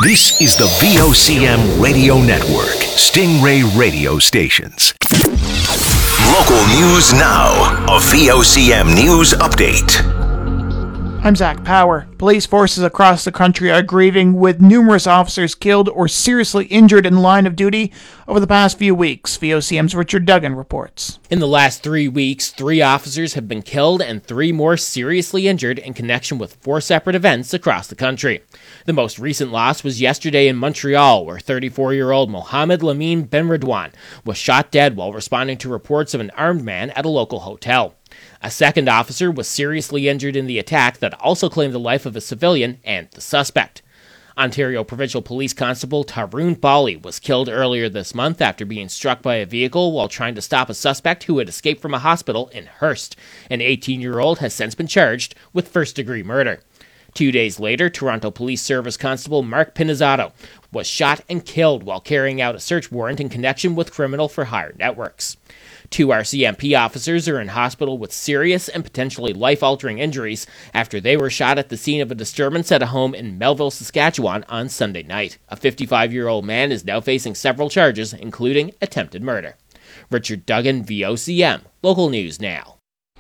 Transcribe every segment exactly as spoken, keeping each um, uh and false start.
This is the V O C M Radio Network, Stingray Radio Stations. Local news now. A V O C M News Update. I'm Zach Power. Police forces across the country are grieving with numerous officers killed or seriously injured in line of duty over the past few weeks. V O C M's Richard Duggan reports. In the last three weeks, three officers have been killed and three more seriously injured in connection with four separate events across the country. The most recent loss was yesterday in Montreal, where thirty-four-year-old Mohamed Lamine Benredouane was shot dead while responding to reports of an armed man at a local hotel. A second officer was seriously injured in the attack that also claimed the life of a civilian and the suspect. Ontario Provincial Police Constable Tarun Bali was killed earlier this month after being struck by a vehicle while trying to stop a suspect who had escaped from a hospital in Hearst. An eighteen-year-old has since been charged with first-degree murder. Two days later, Toronto Police Service Constable Mark Pinizzato was shot and killed while carrying out a search warrant in connection with criminal-for-hire networks. Two R C M P officers are in hospital with serious and potentially life-altering injuries after they were shot at the scene of a disturbance at a home in Melville, Saskatchewan on Sunday night. A fifty-five-year-old man is now facing several charges, including attempted murder. Richard Duggan, V O C M. Local News Now.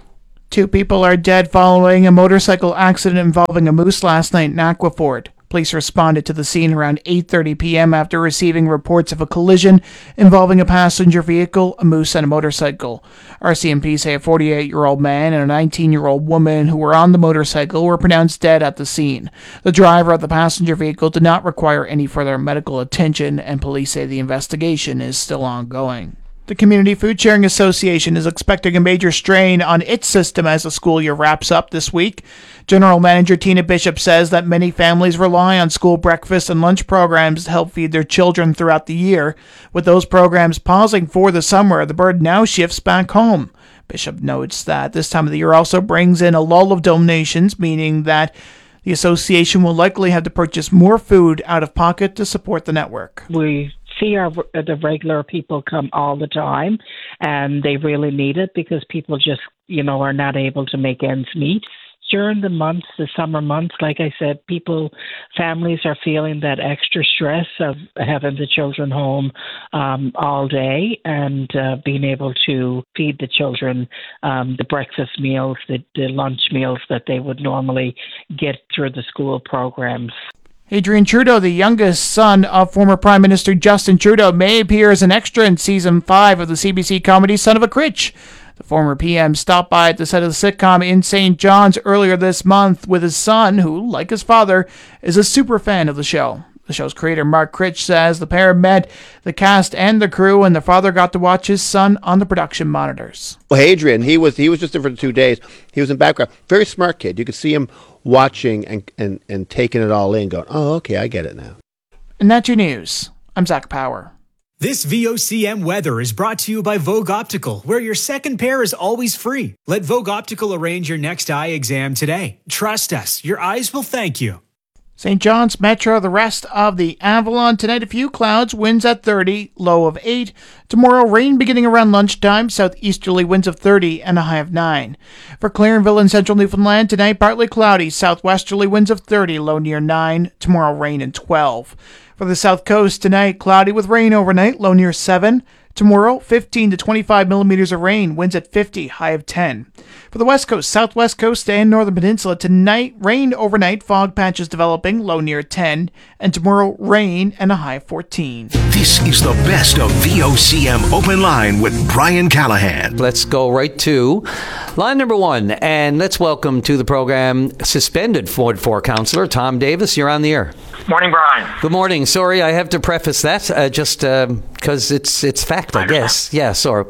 Two people are dead following a motorcycle accident involving a moose last night in Aquafort. Police responded to the scene around eight thirty p.m. after receiving reports of a collision involving a passenger vehicle, a moose, and a motorcycle. R C M P say a forty-eight-year-old man and a nineteen-year-old woman who were on the motorcycle were pronounced dead at the scene. The driver of the passenger vehicle did not require any further medical attention, and police say the investigation is still ongoing. The Community Food Sharing Association is expecting a major strain on its system as the school year wraps up this week. General Manager Tina Bishop says that many families rely on school breakfast and lunch programs to help feed their children throughout the year. With those programs pausing for the summer, the burden now shifts back home. Bishop notes that this time of the year also brings in a lull of donations, meaning that the association will likely have to purchase more food out of pocket to support the network. We see our the regular people come all the time, and they really need it because people just, you know, are not able to make ends meet. During the months, the summer months, like I said, people, families are feeling that extra stress of having the children home um, all day and uh, being able to feed the children um, the breakfast meals, the, the lunch meals that they would normally get through the school programs. Adrian Trudeau, the youngest son of former Prime Minister Justin Trudeau, may appear as an extra in Season five of the C B C comedy Son of a Critch. The former P M stopped by at the set of the sitcom in Saint John's earlier this month with his son, who, like his father, is a super fan of the show. The show's creator, Mark Critch, says the pair met the cast and the crew, and the father got to watch his son on the production monitors. Well, Adrian, he was he was just there for the two days. He was in background. Very smart kid. You could see him watching and, and, and taking it all in, going, oh, okay, I get it now. And that's your news. I'm Zach Power. This V O C M weather is brought to you by Vogue Optical, where your second pair is always free. Let Vogue Optical arrange your next eye exam today. Trust us, your eyes will thank you. Saint John's Metro, the rest of the Avalon. Tonight, a few clouds, winds at thirty, low of eight. Tomorrow, rain beginning around lunchtime, southeasterly winds of thirty and a high of nine. For Clarenville in central Newfoundland, tonight, partly cloudy, southwesterly winds of thirty, low near nine. Tomorrow, rain and twelve. For the south coast, tonight, cloudy with rain overnight, low near seven. Tomorrow, fifteen to twenty-five millimeters of rain, winds at fifty, high of ten. For the west coast, southwest coast, and northern peninsula, tonight, rain overnight, fog patches developing, low near ten. And tomorrow, rain and a high of fourteen. This is the best of V O C M Open Line with Brian Callahan. Let's go right to line number one, and let's welcome to the program suspended Ward four councillor Tom Davis. You're on the air. Morning, Brian. Good morning. Sorry, I have to preface that uh, just because uh, it's it's fact, I, I guess. Yeah, sorry.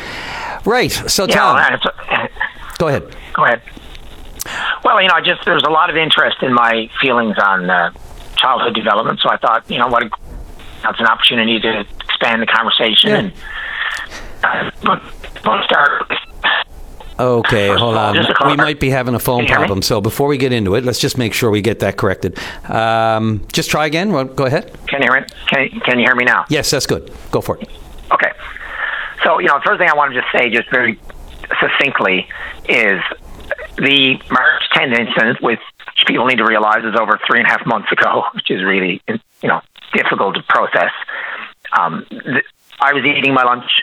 Right. So, yeah, Tom, uh, go ahead. Go ahead. Well, you know, I just there's a lot of interest in my feelings on uh, childhood development, so I thought, you know, what a, that's an opportunity to expand the conversation. Yeah. And uh, let's start. Okay, hold on. We might be having a phone problem, me? so before we get into it, let's just make sure we get that corrected. Um, just try again. Well, go ahead. Can you hear it? Can you, can you hear me now? Yes, that's good. Go for it. Okay. So, you know, the first thing I want to just say, just very succinctly, is the March tenth incident with people need to realize is over three and a half months ago, which is really, you know, difficult to process. Um, th- I was eating my lunch.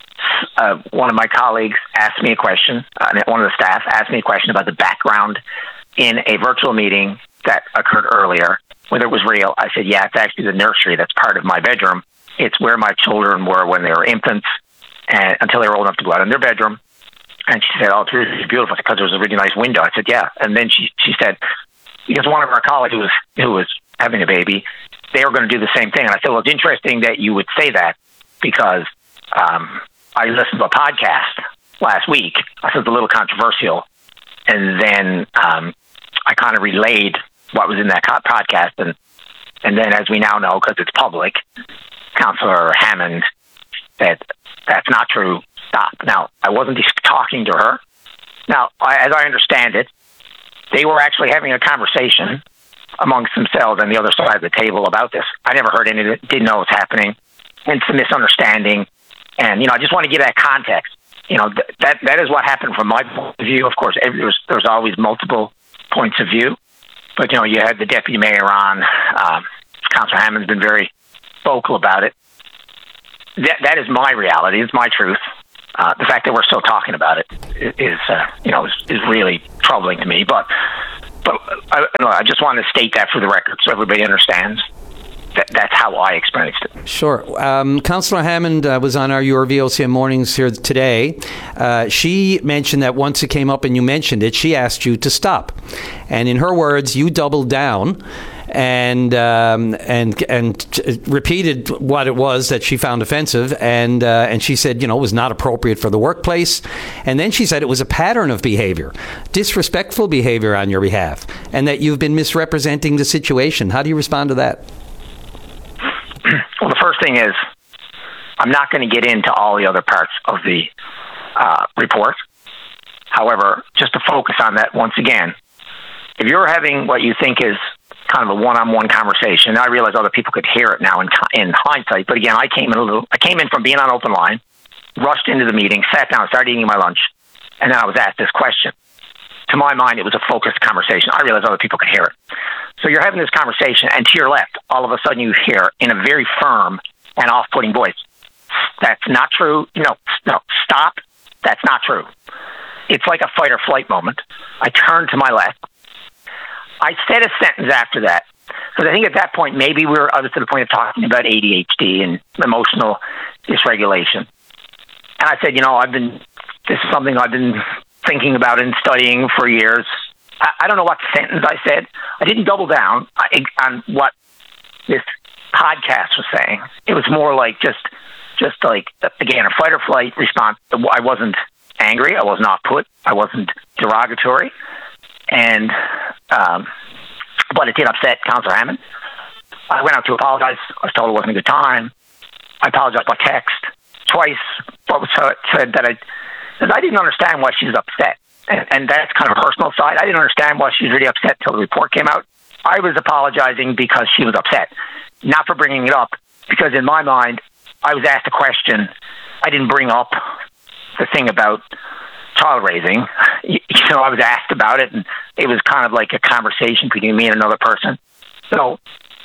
Uh, one of my colleagues asked me a question, uh, one of the staff asked me a question about the background in a virtual meeting that occurred earlier, whether it was real. I said, yeah, it's actually the nursery that's part of my bedroom. It's where my children were when they were infants and until they were old enough to go out in their bedroom. And she said, oh, it's really beautiful because there was a really nice window. I said, yeah. And then she, she said, because one of our colleagues who was, who was having a baby, they were going to do the same thing. And I said, well, it's interesting that you would say that because um, I listened to a podcast last week. I said it's a little controversial. And then um, I kind of relayed what was in that podcast. And, and then, as we now know, because it's public, Councillor Hammond said, that's not true. Stop. Now, I wasn't talking to her. Now, I, as I understand it, they were actually having a conversation amongst themselves on the other side of the table about this. I never heard any of it, didn't know what's happening. Hence the misunderstanding. And, you know, I just want to give that context. You know, th- that that is what happened from my point of view. Of course, every, there was, there was always multiple points of view. But, you know, you had the deputy mayor on. Um, Councillor Hammond's been very vocal about it. That That is my reality. It's my truth. Uh, the fact that we're still talking about it is, uh, you know, is, is really troubling to me. But, but I, I just want to state that for the record so everybody understands. That, that's how I experienced it. Sure. Um, Councillor Hammond uh, was on our your V O C M mornings here today. Uh, she mentioned that once it came up and you mentioned it, she asked you to stop. And in her words, you doubled down and um, and and repeated what it was that she found offensive. And uh, and she said, you know, it was not appropriate for the workplace. And then she said it was a pattern of behavior, disrespectful behavior on your behalf, and that you've been misrepresenting the situation. How do you respond to that? Well, the first thing is, I'm not going to get into all the other parts of the uh, report. However, just to focus on that once again, if you're having what you think is kind of a one-on-one conversation, I realize other people could hear it now in, in hindsight. But again, I came in a little. I came in from being on open line, rushed into the meeting, sat down, started eating my lunch, and then I was asked this question. To my mind, it was a focused conversation. I realize other people could hear it. So you're having this conversation, and to your left, all of a sudden you hear in a very firm and off-putting voice, that's not true. No, no, stop. That's not true. It's like a fight or flight moment. I turned to my left. I said a sentence after that, because I think at that point, maybe we were, I was to the point of talking about A D H D and emotional dysregulation. And I said, you know, I've been, this is something I've been thinking about and studying for years. I, I don't know what sentence I said. I didn't double down on what this podcast was saying. It was more like just, just like, again, a fight or flight response. I wasn't angry. I was not put. I wasn't derogatory. And, um, but it did upset Councillor Hammond. I went out to apologize. I was told it wasn't a good time. I apologized by text twice. What was said that I, that I didn't understand why she was upset. And, and that's kind of a personal side. I didn't understand why she was really upset until the report came out. I was apologizing because she was upset, not for bringing it up, because in my mind, I was asked a question. I didn't bring up the thing about child raising. You know, I was asked about it, and it was kind of like a conversation between me and another person. So,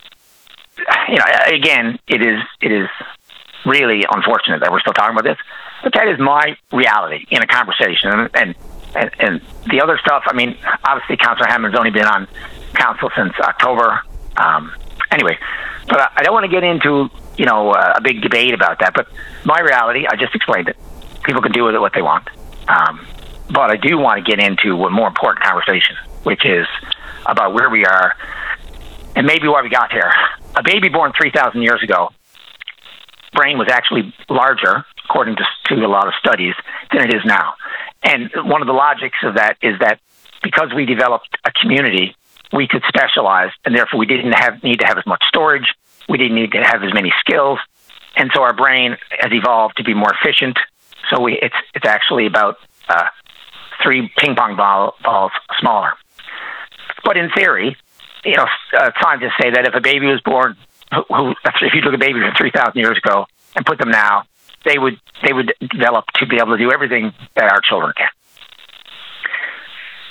you know, again, it is it is really unfortunate that we're still talking about this, but that is my reality in a conversation. And and, and, and the other stuff, I mean, obviously, Councillor Hammond's only been on council since October. Um, anyway, but I, I don't want to get into, you know, uh, a big debate about that. But my reality, I just explained it. People can do with it what they want. Um, but I do want to get into a more important conversation, which is about where we are and maybe why we got here. A baby born three thousand years ago, brain was actually larger, according to, to a lot of studies, than it is now. And one of the logics of that is that because we developed a community, we could specialize, and therefore we didn't have need to have as much storage. We didn't need to have as many skills. And so our brain has evolved to be more efficient. So we, it's it's actually about uh, three ping pong ball, balls smaller. But in theory, you know, uh, scientists say that if a baby was born, who, who if you took a baby from three thousand years ago and put them now, they would they would develop to be able to do everything that our children can.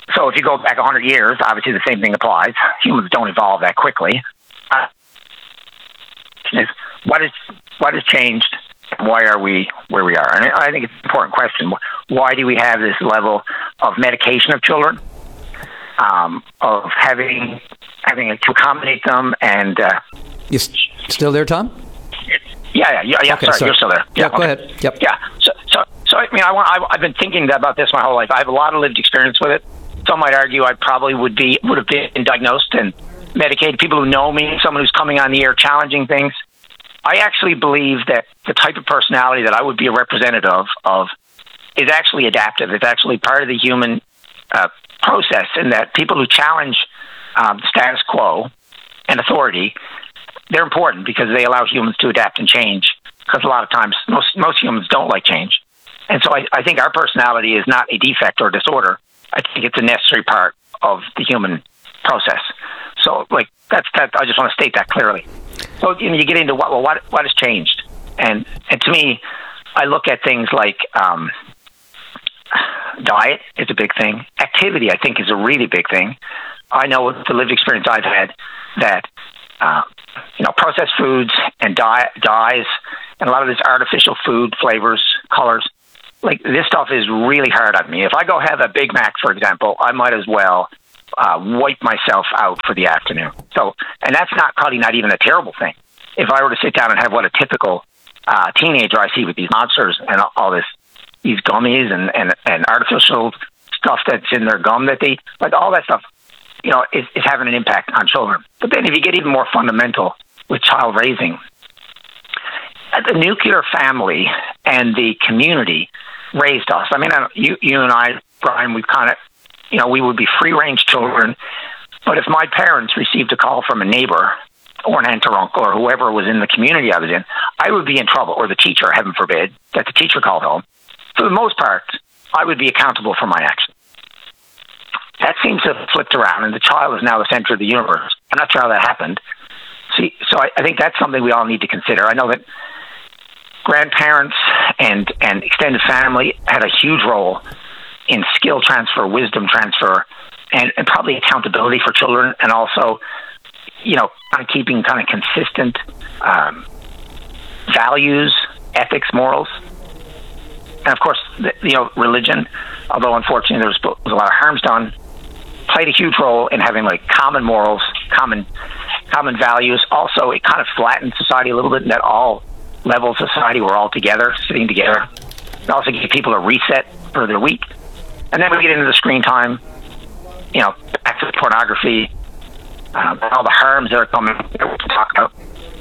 So if you go back one hundred years, obviously the same thing applies. Humans don't evolve that quickly. Uh, is what is what has changed? Why are we where we are? And I think it's an important question. Why do we have this level of medication of children? Um, of having having to accommodate them and uh, you still there, Tom? Yeah, yeah, yeah. yeah okay, sorry, sorry, you're still there. Yeah, yeah go okay. ahead. Yep. Yeah. So, so, so I mean, I want. I, I've been thinking about this my whole life. I have a lot of lived experience with it. Some might argue I probably would be would have been diagnosed and medicated. People who know me, someone who's coming on the air challenging things. I actually believe that the type of personality that I would be a representative of, of is actually adaptive. It's actually part of the human uh, process, in that people who challenge um, status quo and authority, they're important because they allow humans to adapt and change. Because a lot of times, most most humans don't like change. And so I, I think our personality is not a defect or disorder. I think it's a necessary part of the human process. So, like, that's that. I just want to state that clearly. So, you know, you get into what well, what what has changed, and and to me, I look at things like um, diet is a big thing. Activity, I think, is a really big thing. I know with the lived experience I've had that uh, you know, processed foods and dye, dyes and a lot of this artificial food flavors, colors. Like, this stuff is really hard on me. If I go have a Big Mac, for example, I might as well uh, wipe myself out for the afternoon. So, and that's not probably not even a terrible thing. If I were to sit down and have what a typical uh, teenager I see with these monsters and all this, these gummies and, and, and artificial stuff that's in their gum that they, like all that stuff, you know, is, is having an impact on children. But then if you get even more fundamental with child raising, the nuclear family and the community raised us. I mean, you, you and I, Brian, we've kind of, you know, we would be free-range children. But if my parents received a call from a neighbor or an aunt or uncle or whoever was in the community I was in, I would be in trouble, or the teacher, heaven forbid, that the teacher called home. For the most part, I would be accountable for my actions. That seems to have flipped around, and the child is now the center of the universe. I'm not sure how that happened. See, so I, I think that's something we all need to consider. I know that grandparents and, and extended family had a huge role in skill transfer, wisdom transfer, and, and probably accountability for children, and also, you know, kind of keeping kind of consistent um, values, ethics, morals. And of course, the, you know, religion, although unfortunately there was, there was a lot of harms done, played a huge role in having like common morals, common common values. Also, it kind of flattened society a little bit in that all levels of society were all together, sitting together. It also gave people a reset for their week. And then we get into the screen time, you know, back to pornography, um, all the harms that are coming that we can talk about.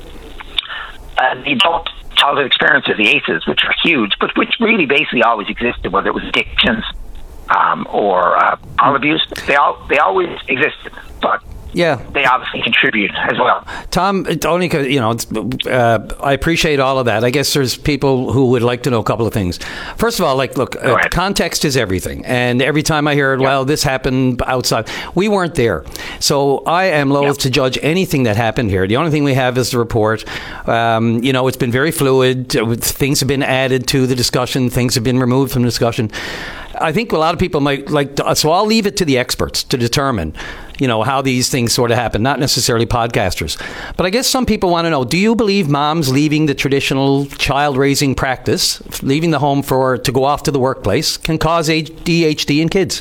Uh, the adult childhood experiences, the A C Es, which are huge, but which really basically always existed, whether it was addictions um, or uh, child abuse. They all they always existed, but yeah, they obviously contribute as well. Tom, only you know, uh, I appreciate all of that. I guess there's people who would like to know a couple of things. First of all, like, look, uh, context is everything. And every time I hear it, yep. well, this happened outside. We weren't there. So I am loath yep. to judge anything that happened here. The only thing we have is the report. Um, you know, it's been very fluid. Things have been added to the discussion. Things have been removed from the discussion. I think a lot of people might like to, so I'll leave it to the experts to determine, you know, how these things sort of happen, not necessarily podcasters. But I guess some people want to know, do you believe moms leaving the traditional child raising practice, leaving the home for to go off to the workplace, can cause A D H D in kids?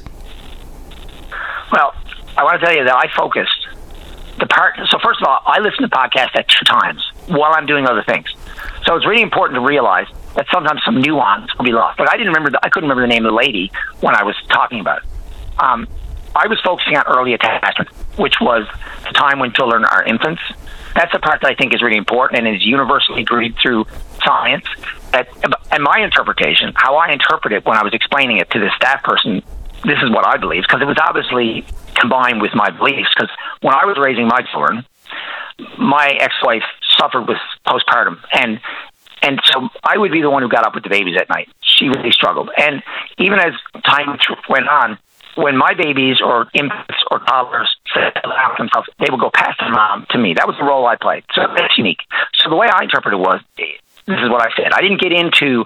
Well, I want to tell you that I focused the part. So first of all, I listen to podcasts at two times while I'm doing other things. So it's really important to realize that sometimes some nuance will be lost. But I didn't remember, the, I couldn't remember the name of the lady when I was talking about it. Um, I was focusing on early attachment, which was the time when children are infants. That's the part that I think is really important and is universally agreed through science. That, and my interpretation, how I interpret it when I was explaining it to the staff person, this is what I believe, because it was obviously combined with my beliefs. Because when I was raising my children, my ex-wife suffered with postpartum, and And so I would be the one who got up with the babies at night. She really struggled. And even as time went on, when my babies or infants or toddlers settled out themselves, they would go past their mom to me. That was the role I played. So that's unique. So the way I interpreted it was, this is what I said. I didn't get into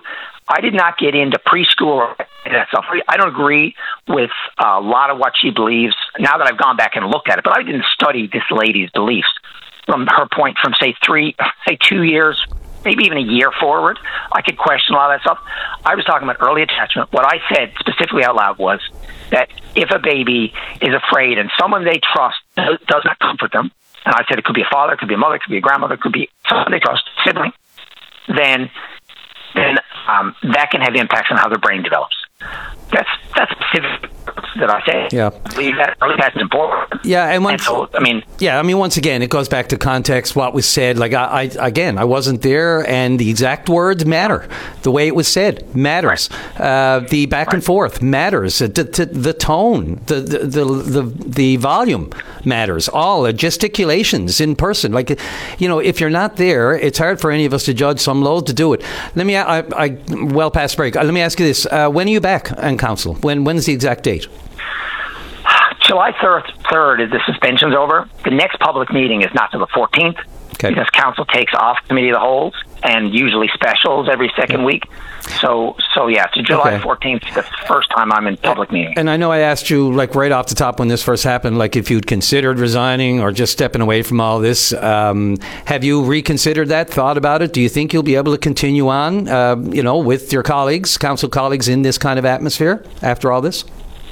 I did not get into preschool or that stuff. I don't agree with a lot of what she believes now that I've gone back and looked at it, but I didn't study this lady's beliefs from her point from, say, three, say two years, maybe even a year forward. I could question a lot of that stuff. I was talking about early attachment. What I said specifically out loud was that if a baby is afraid and someone they trust does not comfort them, and I said it could be a father, it could be a mother, it could be a grandmother, it could be someone they trust, sibling, then then um, that can have impacts on how their brain develops. That's that's specific that I say. Yeah, I believe that early attachment is important. Yeah, and once, and so, I mean, yeah, I mean, once again, it goes back to context. What was said, like I, I again, I wasn't there, and the exact words matter. The way it was said matters. Right. Uh, the back right. and forth matters. The, the, the tone, the the, the the the volume matters. All the gesticulations in person, like you know, if you're not there, it's hard for any of us to judge. So I'm loath to do it. Let me, I, I well past break. Let me ask you this: uh, when are you back on council? When when's the exact date? July third is the suspension's over. The next public meeting is not till the fourteenth okay. because council takes off committee of the whole and usually specials every second yeah. week. So, so yeah, so July okay. fourteenth is the first time I'm in public meeting. And I know I asked you, like, right off the top when this first happened, like, if you'd considered resigning or just stepping away from all this. Um, have you reconsidered that, thought about it? Do you think you'll be able to continue on, uh, you know, with your colleagues, council colleagues in this kind of atmosphere after all this?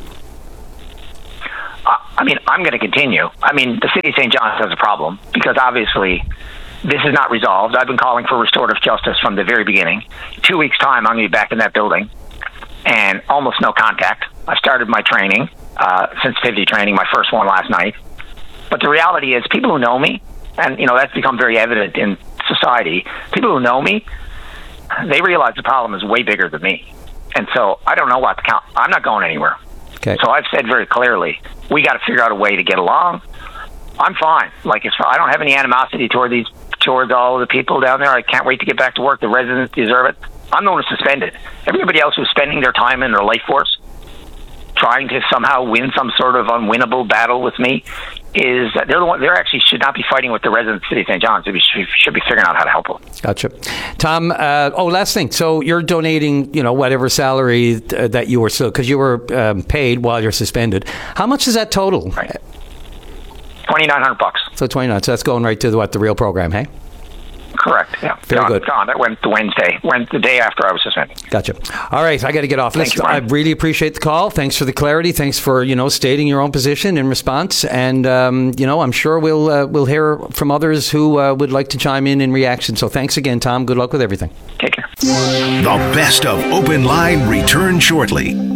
I mean, I'm going to continue. I mean, the city of Saint John's has a problem because obviously this is not resolved. I've been calling for restorative justice from the very beginning. Two weeks' time, I'm going to be back in that building and almost no contact. I started my training, uh, sensitivity training, my first one last night. But the reality is people who know me, and, you know, that's become very evident in society, people who know me, they realize the problem is way bigger than me. And so I don't know what to count. I'm not going anywhere. Okay. So I've said very clearly, we got to figure out a way to get along. I'm fine. Like, if I don't have any animosity toward these, towards all the people down there. I can't wait to get back to work. The residents deserve it. I'm the one who's suspended. Everybody else who's spending their time and their life force trying to somehow win some sort of unwinnable battle with me is they're the one. They actually should not be fighting with the residents of the city of Saint John's. We should, should be figuring out how to help them. Gotcha, Tom. Uh, oh, last thing. So you're donating, you know, whatever salary th- that you were still because you were um, paid while you're suspended. How much is that total? Right. Twenty-nine hundred bucks. So twenty-nine. So that's going right to the, what the real program, hey? Correct. Yeah. Very gone, good. Gone. That went the Wednesday. Went the day after I was suspended. Gotcha. All right. I got to get off. Thank you, I really appreciate the call. Thanks for the clarity. Thanks for, you know, stating your own position in response. And, um, you know, I'm sure we'll uh, we'll hear from others who uh, would like to chime in in reaction. So thanks again, Tom. Good luck with everything. Take care. The best of Open Line return shortly.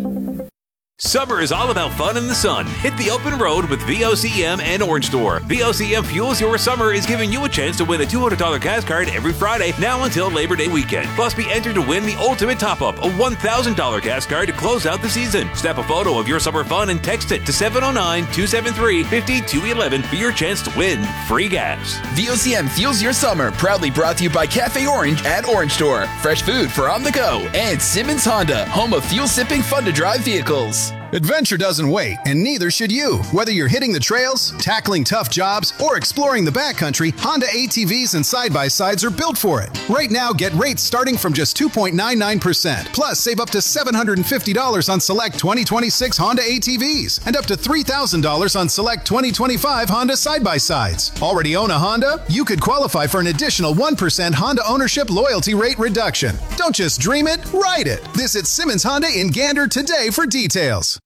Summer is all about fun in the sun. Hit the open road with V O C M and Orange Store. V O C M Fuels Your Summer is giving you a chance to win a two hundred dollars gas card every Friday, now until Labor Day weekend. Plus, be entered to win the ultimate top-up, a one thousand dollars gas card to close out the season. Snap a photo of your summer fun and text it to seven oh nine, two seven three, five two one one for your chance to win free gas. V O C M Fuels Your Summer, proudly brought to you by Cafe Orange at Orange Store. Fresh food for on the go. And Simmons Honda, home of fuel-sipping, fun-to-drive vehicles. Adventure doesn't wait, and neither should you. Whether you're hitting the trails, tackling tough jobs, or exploring the backcountry, Honda A T Vs and side-by-sides are built for it. Right now, get rates starting from just two point nine nine percent. Plus, save up to seven hundred fifty dollars on select twenty twenty-six Honda A T Vs and up to three thousand dollars on select twenty twenty-five Honda side-by-sides. Already own a Honda? You could qualify for an additional one percent Honda ownership loyalty rate reduction. Don't just dream it, ride it. Visit Simmons Honda in Gander today for details.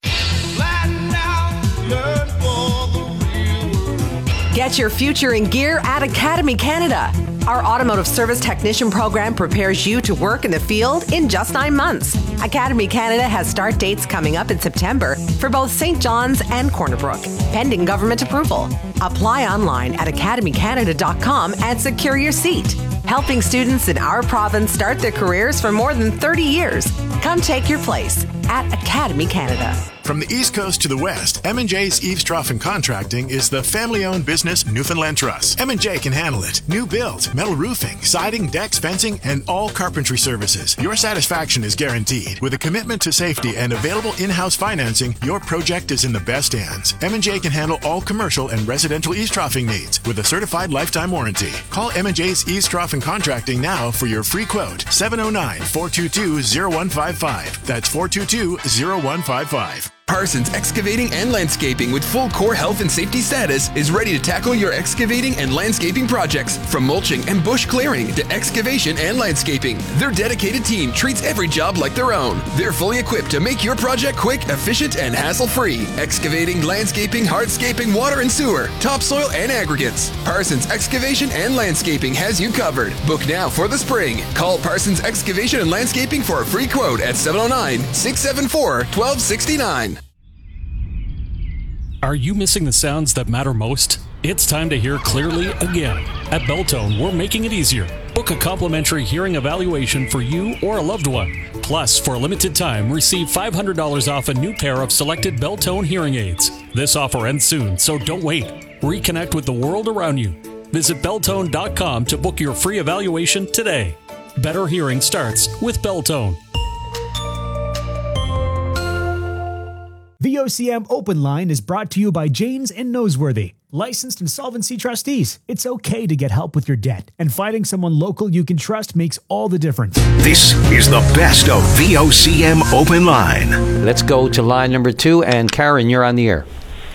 Get your future in gear at Academy Canada. Our automotive service technician program prepares you to work in the field in just nine months. Academy Canada has start dates coming up in September for both Saint John's and Corner Brook, pending government approval. Apply online at academy canada dot com and secure your seat. Helping students in our province start their careers for more than thirty years. Come take your place at Academy Canada. From the East Coast to the West, M and J's Eaves Trough and Contracting is the family-owned business Newfoundland Trust. M and J can handle it. New build, metal roofing, siding, decks, fencing, and all carpentry services. Your satisfaction is guaranteed. With a commitment to safety and available in-house financing, your project is in the best hands. M and J can handle all commercial and residential eaves troughing needs with a certified lifetime warranty. Call M and J's Eaves Trough and Contracting now for your free quote. seven oh nine, four two two, oh one five five. That's four two two, oh one five five. Parsons Excavating and Landscaping with full core health and safety status is ready to tackle your excavating and landscaping projects, from mulching and bush clearing to excavation and landscaping. Their dedicated team treats every job like their own. They're fully equipped to make your project quick, efficient, and hassle-free. Excavating, landscaping, hardscaping, water and sewer, topsoil, and aggregates. Parsons Excavation and Landscaping has you covered. Book now for the spring. Call Parsons Excavation and Landscaping for a free quote at seven oh nine, six seven four, one two six nine. Are you missing the sounds that matter most? It's time to hear clearly again. At Belltone, we're making it easier. Book a complimentary hearing evaluation for you or a loved one. Plus, for a limited time, receive five hundred dollars off a new pair of selected Belltone hearing aids. This offer ends soon, so don't wait. Reconnect with the world around you. Visit Belltone dot com to book your free evaluation today. Better hearing starts with Belltone. V O C M Open Line is brought to you by Janes and Noseworthy, licensed insolvency trustees. It's okay to get help with your debt, and finding someone local you can trust makes all the difference. This is the best of V O C M Open Line. Let's go to line number two, and Karen, you're on the air.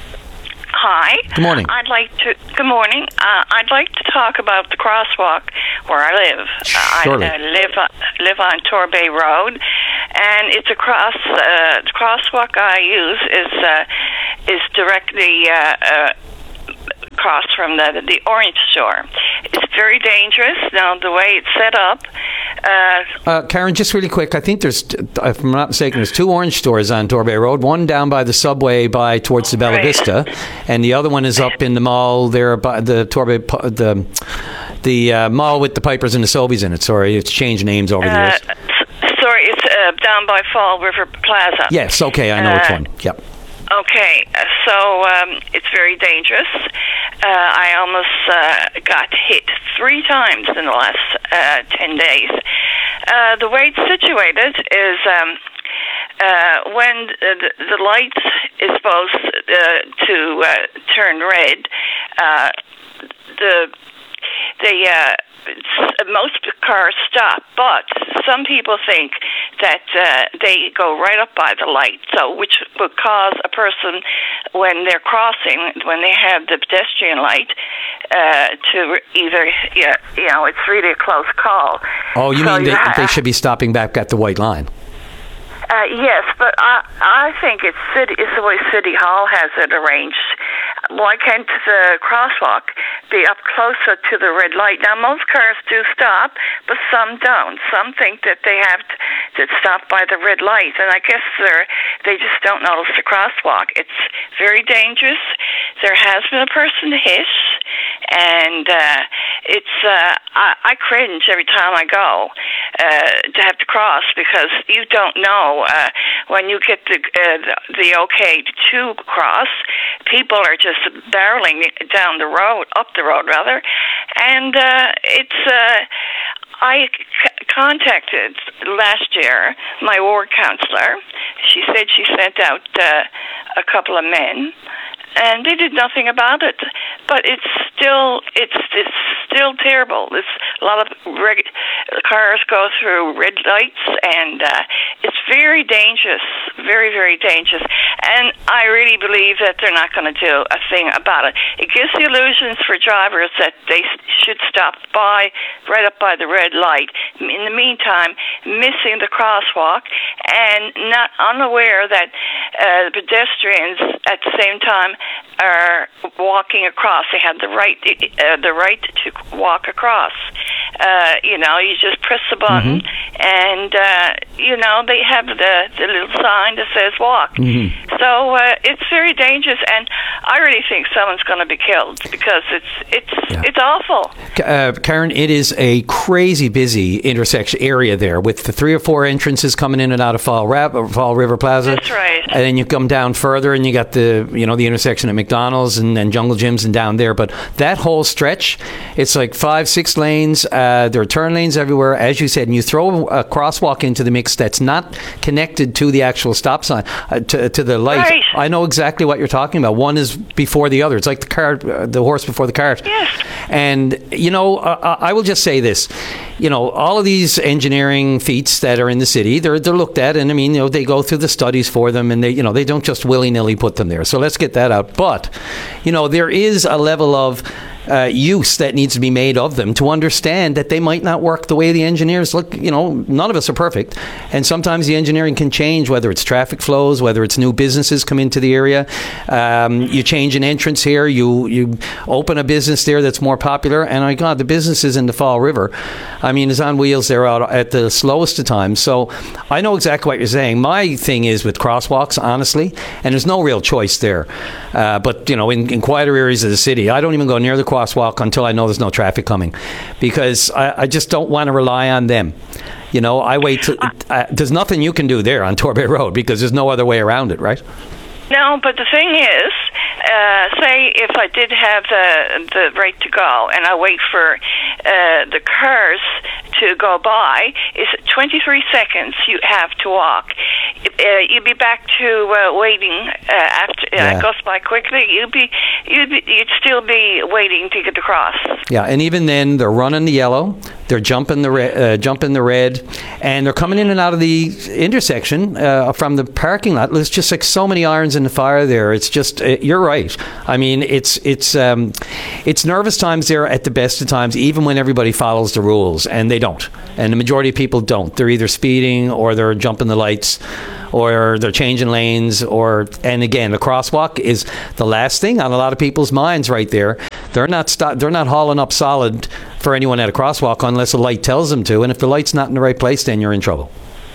Hi. Good morning. I'd like to. Good morning. Uh, I'd like to talk about the crosswalk where I live. Surely. Uh, I uh, live uh, live on Torbay Road, and it's a cross. Uh, the crosswalk I use is uh, is directly uh, uh, across from the the orange store. It's very dangerous now the way it's set up. Uh, Uh, Karen, just really quick, I think there's, if I'm not mistaken, there's two orange stores on Torbay Road. One down by the subway by towards the Bella Right. Vista, and the other one is up in the mall there by the Torbay, the the uh, mall with the Pipers and the Sobeys in it. Sorry, it's changed names over the uh, years. s- sorry, it's uh, down by Fall River Plaza. Yes, okay, I know which uh, one. Yep. Okay, uh, so um, it's very dangerous. Uh, I almost uh, got hit three times in the last uh, ten days. Uh, the way it's situated is um, uh, when the, the light is supposed uh, to uh, turn red, uh, the the uh, most cars stop, but some people think that uh, they go right up by the light, so which would cause a person, when they're crossing, when they have the pedestrian light, uh, to either, yeah, you know, it's really a close call. Oh, you So mean they, ha- they should be stopping back at the white line? Uh, yes, but I I think it's city. It's the way City Hall has it arranged. Why can't the crosswalk be up closer to the red light? Now, most cars do stop, but some don't. Some think that they have to, to stop by the red light, and I guess they're they just don't notice the crosswalk. It's very dangerous. There has been a person hit, and uh, it's uh, I, I cringe every time I go uh, to have to cross, because you don't know uh, when you get the, uh, the the okay to cross. People are just barreling down the road, up the road rather, and uh, it's. Uh, I c- contacted last year my ward counselor. She said she sent out uh, a couple of men, and they did nothing about it. But it's still it's it's still terrible. It's a lot of reg- cars go through red lights, and uh, it's very dangerous, very very dangerous. And I really believe that they're not going to do a thing about it. It gives the illusions for drivers that they should stop by right up by the red light. In the meantime, missing the crosswalk and not unaware that uh, pedestrians at the same time are walking across. They have the right, uh, the right to walk across. Uh, you know, you just press the button, mm-hmm. and uh, you know they have the, the little sign that says walk. Mm-hmm. So uh, it's very dangerous, and I really think someone's going to be killed because it's it's Yeah. it's awful. Uh, Karen, it is a crazy busy intersection area there with the three or four entrances coming in and out of Fall, Ra- Fall River Plaza. That's right. And then you come down further and you got the, you know, the intersection at McDonald's and, and Jungle Gyms and down there. But that whole stretch, it's like five, six lanes. Uh, there are turn lanes everywhere, as you said, and you throw a crosswalk into the mix that's not connected to the actual stop sign, uh, to, to the light. Right. I know exactly what you're talking about. One is before the other. It's like the cart, uh, the horse before the cart. Yes. And, you know, uh, I will just say this. You know, all of these engineering feats that are in the city, they're they're looked at, and I mean, you know, they go through the studies for them, and they, you know, they don't just willy-nilly put them there. So let's get that out. But, you know, there is a level of Uh, use that needs to be made of them to understand that they might not work the way the engineers look. You know, none of us are perfect, and sometimes the engineering can change, whether it's traffic flows, whether it's new businesses come into the area. Um, you change an entrance here, you you open a business there that's more popular, and my God, the businesses in the Fall River, I mean, is on wheels. They're out at the slowest of times. So I know exactly what you're saying. My thing is with crosswalks, honestly, and there's no real choice there. Uh, but, you know, in, in quieter areas of the city, I don't even go near the crosswalk until I know there's no traffic coming, because I, I just don't want to rely on them. You know, I wait. To, uh, there's nothing you can do there on Torbay Road because there's no other way around it, right? No, but the thing is, uh, say if I did have the the right to go, and I wait for uh, the cars to go by, is twenty-three seconds you have to walk. Uh, you'd be back to uh, waiting uh, after uh, Yeah. it goes by quickly. You'd be you'd be, you'd still be waiting to get across. Yeah, and even then, they're running the yellow, they're jumping the re- uh, jumping the red, and they're coming in and out of the intersection uh, from the parking lot. There's just like so many irons in the fire there. It's just uh, you're right. I mean, it's it's um, it's nervous times there at the best of times, even when everybody follows the rules, and they don't. And the majority of people don't. They're either speeding or they're jumping the lights, or they're changing lanes, or and again, the crosswalk is the last thing on a lot of people's minds right there. They're not st- they're not hauling up solid for anyone at a crosswalk unless a light tells them to, and if the light's not in the right place, then you're in trouble.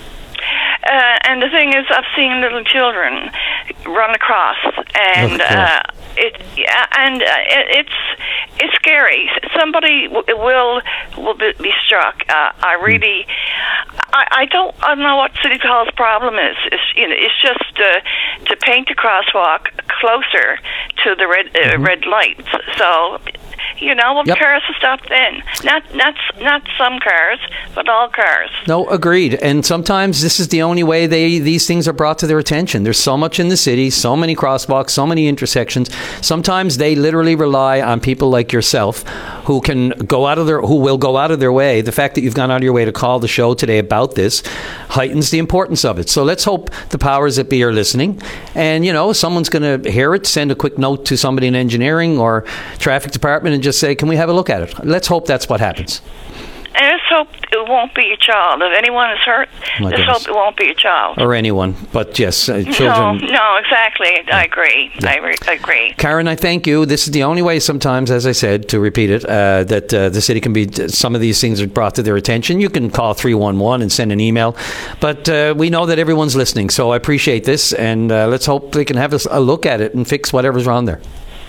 Uh, and the thing is, I've seen little children run across, and Oh, yeah. uh, it yeah, and uh, it, it's it's scary. Somebody w- will will be, be struck. Uh, I really, I, I don't I don't know what City Hall's problem is. It's you know it's just uh, to paint the crosswalk closer to the red uh, Mm-hmm. red lights. So. You know, well, Yep. cars will stop then. Not, not, not some cars, but all cars. No, agreed. And sometimes this is the only way they these things are brought to their attention. There's so much in the city, so many crosswalks, so many intersections. Sometimes they literally rely on people like yourself who can go out of their who will go out of their way. The fact that you've gone out of your way to call the show today about this heightens the importance of it. So let's hope the powers that be are listening. And, you know, someone's going to hear it, send a quick note to somebody in engineering or traffic department and just say, can we have a look at it? Let's hope that's what happens. And let's hope it won't be your child. If anyone is hurt, My let's goodness. hope it won't be your child. Or anyone. But yes, uh, children. No, no, exactly. I agree. I re- agree. Karen, I thank you. This is the only way sometimes, as I said, to repeat it, uh, that uh, the city can be, some of these things are brought to their attention. You can call three one one and send an email. But uh, we know that everyone's listening, so I appreciate this. And uh, let's hope they can have a, a look at it and fix whatever's wrong there.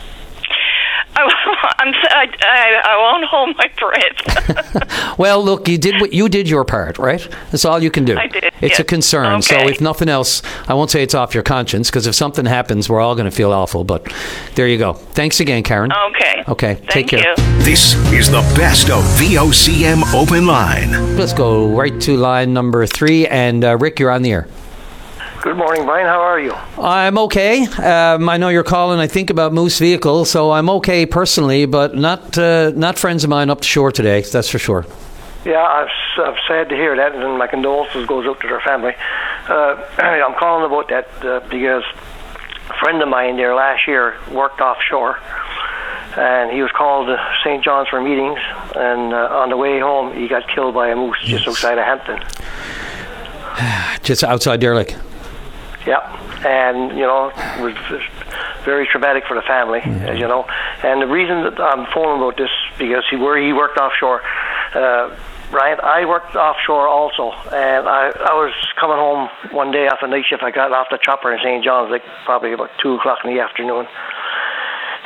I'm, I, I, I won't hold my breath. Well, look, you did what you did your part, right? That's all you can do. I did, It's yes. a concern. So Okay. if nothing else, I won't say it's off your conscience, because if something happens, we're all going to feel awful. But there you go. Thanks again, Karen. Okay. Okay. Thank Take care. you. This is the best of V O C M Open Line. Let's go right to line number three. And uh, Rick, you're on the air. Good morning, Brian. How are you? I'm okay. Um, I know you're calling, I think, about Moose Vehicle, so I'm okay personally, but not uh, not friends of mine up the shore today, that's for sure. Yeah, I'm, I'm sad to hear that, and my condolences goes out to their family. Uh, I'm calling about that uh, because a friend of mine there last year worked offshore, and he was called to Saint John's for meetings, and uh, on the way home, he got killed by a moose just outside of Hampton. Just outside there, like... Yeah, and, you know, it was very traumatic for the family, Mm-hmm. as you know. And the reason that I'm phoning about this, because he, where he worked offshore, uh, Ryan, I worked offshore also, and I, I was coming home one day off a night shift. I got off the chopper in Saint John's, like probably about two o'clock in the afternoon.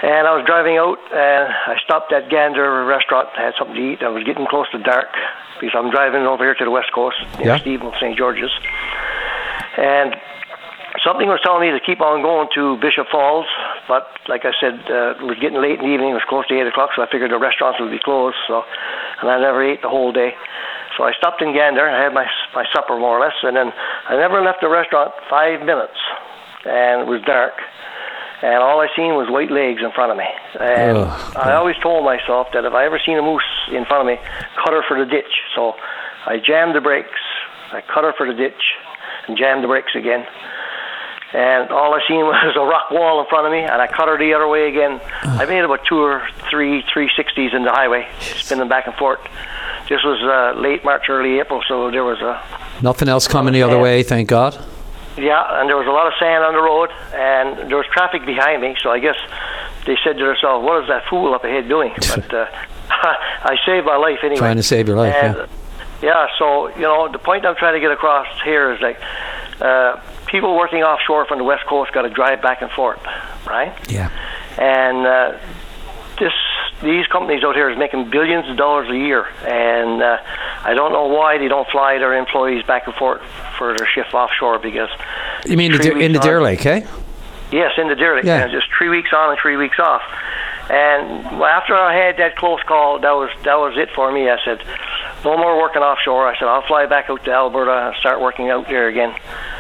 And I was driving out, and I stopped at Gander restaurant, had something to eat. I was getting close to dark because I'm driving over here to the west coast, near Yeah. Stephen, Saint George's. And something was telling me to keep on going to Bishop Falls, but like I said, uh, it was getting late in the evening. It was close to eight o'clock, so I figured the restaurants would be closed. So, and I never ate the whole day. So I stopped in Gander. I had my my supper more or less, and then I never left the restaurant five minutes, and it was dark. And all I seen was white legs in front of me. And Ugh. I always told myself that if I ever seen a moose in front of me, cut her for the ditch. So I jammed the brakes, I cut her for the ditch, and jammed the brakes again. And all I seen was a rock wall in front of me, and I cut her the other way again. I made about two or three three sixties in the highway, spinning back and forth. This was uh, late March, early April, so there was a... Nothing else coming the other way, thank God. Yeah, and there was a lot of sand on the road, and there was traffic behind me, so I guess they said to themselves, what is that fool up ahead doing? But uh, I saved my life anyway. Trying to save your life, and, yeah. Yeah, so, you know, the point I'm trying to get across here is like, uh, people working offshore from the west coast got to drive back and forth, right? Yeah. And uh, this these companies out here is making billions of dollars a year, and uh, I don't know why they don't fly their employees back and forth for their shift offshore, because... You mean the three Deer- in the weeks Deer on- Lake, eh? Yes, in the Deer Lake. Yeah. Yeah. Just three weeks on and three weeks off. And well, after I had that close call, that was that was it for me. I said, no more working offshore. I said, I'll fly back out to Alberta and start working out there again.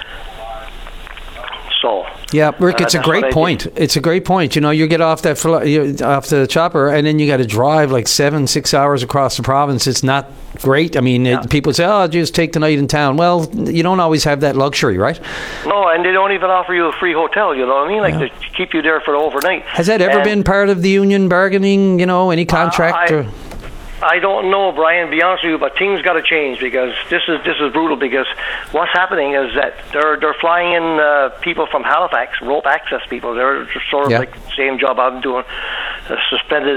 So... Yeah, Rick, Uh, it's a that's what great I point. It's a great point. You know, you get off that fl- you- off the chopper, and then you got to drive like seven, six hours across the province. It's not great. I mean, it, people say, "Oh, I'll just take the night in town." Well, you don't always have that luxury, right? No, and they don't even offer you a free hotel, you know what I mean? Like, to keep you there for the overnight. Has that ever And been part of the union bargaining? You know, any contract? I- or? I don't know, Brian, to be honest with you, but things got to change, because this is this is brutal. Because what's happening is that they're they're flying in uh, people from Halifax, rope access people. They're just sort of Yeah. like the same job I'm doing, uh, suspended